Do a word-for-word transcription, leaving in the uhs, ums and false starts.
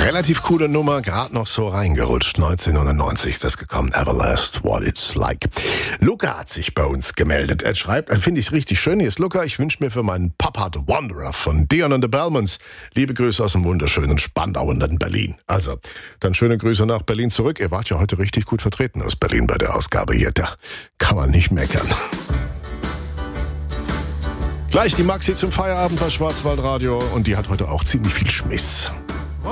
Relativ coole Nummer, gerade noch so reingerutscht. neunzehnhundertneunzig ist das gekommen. Everlast, what it's like. Luca hat sich bei uns gemeldet. Er schreibt, finde ich richtig schön. Hier ist Luca. Ich wünsche mir für meinen Papa The Wanderer von Dion and the Bellmans liebe Grüße aus dem wunderschönen Spandau und dann Berlin. Also, dann schöne Grüße nach Berlin zurück. Ihr wart ja heute richtig gut vertreten aus Berlin bei der Ausgabe hier. Da kann man nicht meckern. Gleich die Maxi zum Feierabend bei Schwarzwaldradio und die hat heute auch ziemlich viel Schmiss.